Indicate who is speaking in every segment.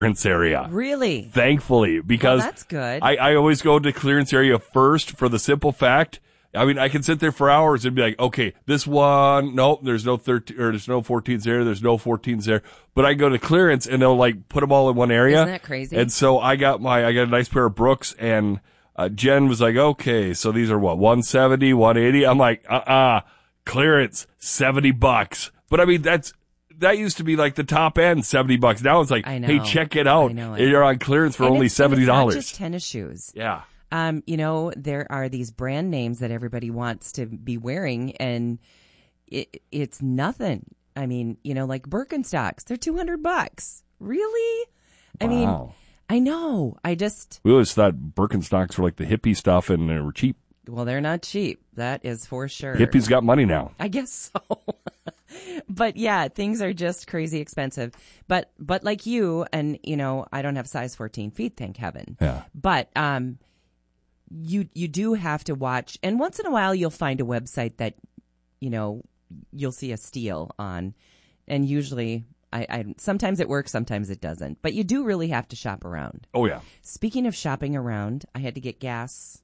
Speaker 1: clearance area.
Speaker 2: Really?
Speaker 1: Thankfully, because
Speaker 2: that's good.
Speaker 1: I always go to clearance area first for the simple fact. I mean, I can sit there for hours and be like, okay, this one, nope, there's no 13 or there's no 14s there, there's no 14s there. But I go to clearance and they'll like put them all in one area.
Speaker 2: Isn't that crazy?
Speaker 1: And so I got a nice pair of Brooks, and Jen was like, okay, so these are what, 170, 180? I'm like, clearance, $70. But I mean, that used to be like the top end, $70. Now it's like,
Speaker 2: I know.
Speaker 1: hey, check it out.
Speaker 2: I know it.
Speaker 1: You're on clearance for only $70.
Speaker 2: It's not just tennis shoes.
Speaker 1: Yeah.
Speaker 2: There are these brand names that everybody wants to be wearing, and it's nothing. I mean, like Birkenstocks, they're $200. Really? I mean, I know.
Speaker 1: We always thought Birkenstocks were like the hippie stuff, and they were cheap.
Speaker 2: Well, they're not cheap. That is for sure.
Speaker 1: Hippies got money now.
Speaker 2: I guess so. But yeah, things are just crazy expensive. But like you, and I don't have size 14 feet, thank heaven.
Speaker 1: Yeah.
Speaker 2: But you do have to watch, and once in a while you'll find a website that you'll see a steal on, and usually I sometimes it works, sometimes it doesn't. But you do really have to shop around.
Speaker 1: Oh yeah.
Speaker 2: Speaking of shopping around, I had to get gas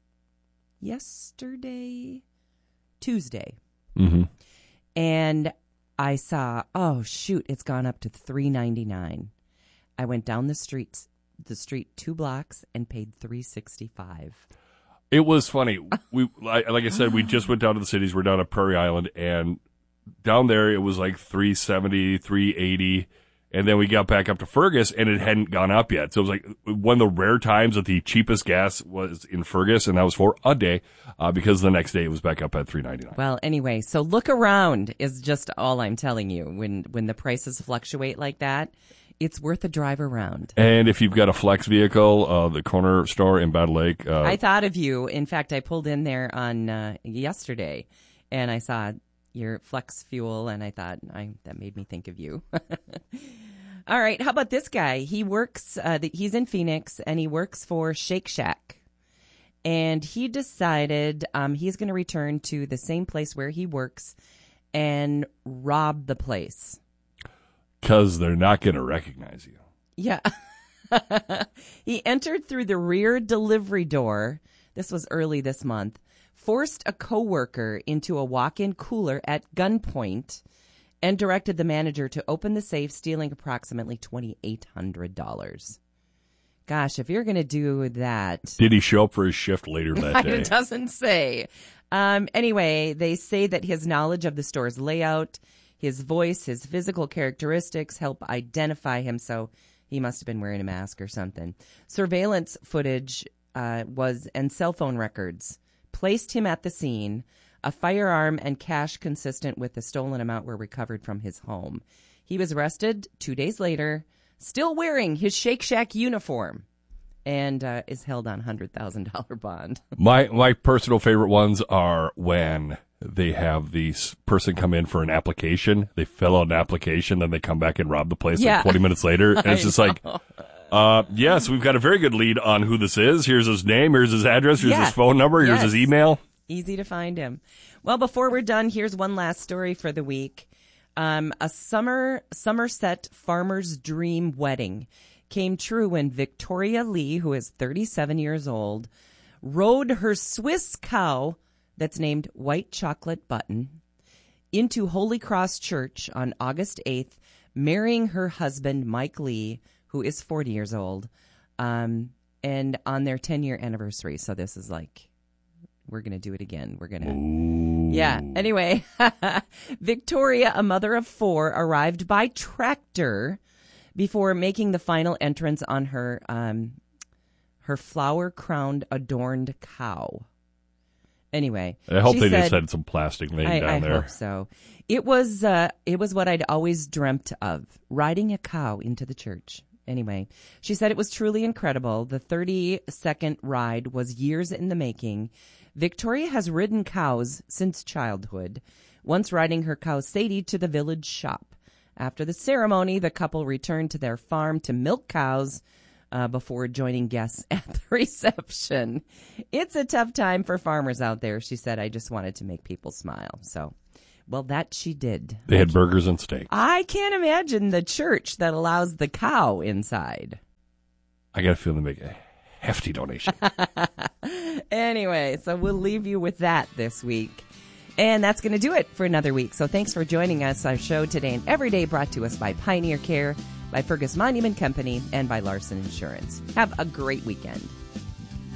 Speaker 2: Tuesday.
Speaker 1: Mm-hmm.
Speaker 2: And I saw, oh shoot, it's gone up to $3.99. I went down the street 2 blocks and paid $3.65.
Speaker 1: It was funny. Like I said, we just went down to the cities. We're down at Prairie Island, and down there it was like $3.70, $3.80. And then we got back up to Fergus, and it hadn't gone up yet. So it was like one of the rare times that the cheapest gas was in Fergus, and that was for a day, because the next day it was back up at $3.99.
Speaker 2: Well, anyway, so look around is just all I'm telling you. When the prices fluctuate like that, it's worth a drive around.
Speaker 1: And if you've got a Flex vehicle, the corner store in Battle Lake.
Speaker 2: I thought of you. In fact, I pulled in there on yesterday, and I saw your Flex Fuel, and I thought that made me think of you. All right, how about this guy? He works, he's in Phoenix, and he works for Shake Shack. And he decided he's going to return to the same place where he works and rob the place.
Speaker 1: Because they're not going to recognize you.
Speaker 2: Yeah. He entered through the rear delivery door. This was early this month. Forced a coworker into a walk-in cooler at gunpoint and directed the manager to open the safe, stealing approximately $2,800. Gosh, if you're going to do that...
Speaker 1: Did he show up for his shift later that day?
Speaker 2: It doesn't say. Anyway, they say that his knowledge of the store's layout, his voice, his physical characteristics help identify him, so he must have been wearing a mask or something. Surveillance footage and cell phone records placed him at the scene. A firearm and cash consistent with the stolen amount were recovered from his home. He was arrested 2 days later, still wearing his Shake Shack uniform, and is held on $100,000 bond.
Speaker 1: My personal favorite ones are when they have the person come in for an application. They fill out an application, then they come back and rob the place like 20 minutes later. And it's just like, yes, we've got a very good lead on who this is. Here's his name, here's his address, here's his phone number, here's his email.
Speaker 2: Easy to find him. Well, before we're done, here's one last story for the week. A Somerset farmer's dream wedding came true when Victoria Lee, who is 37 years old, rode her Swiss cow that's named White Chocolate Button into Holy Cross Church on August 8th, marrying her husband, Mike Lee, who is 40 years old, and on their 10-year anniversary. So this is like, we're going to do it again. We're going to. Yeah. Anyway, Victoria, a mother of 4, arrived by tractor before making the final entrance on her flower-crowned, adorned cow. Anyway,
Speaker 1: I hope they just had some plastic laying down there.
Speaker 2: I hope so. It was what I'd always dreamt of, riding a cow into the church. Anyway, she said it was truly incredible. The 30-second ride was years in the making. Victoria has ridden cows since childhood, once riding her cow Sadie to the village shop. After the ceremony, the couple returned to their farm to milk cows before joining guests at the reception. It's a tough time for farmers out there, she said. I just wanted to make people smile. So, well, that she did.
Speaker 1: They had burgers and steak.
Speaker 2: I can't imagine the church that allows the cow inside.
Speaker 1: I got a feeling they make a hefty donation.
Speaker 2: Anyway, so we'll leave you with that this week. And that's going to do it for another week. So thanks for joining us. Our show today and every day brought to us by Pioneer Care, by Fergus Monument Company, and by Larson Insurance. Have a great weekend.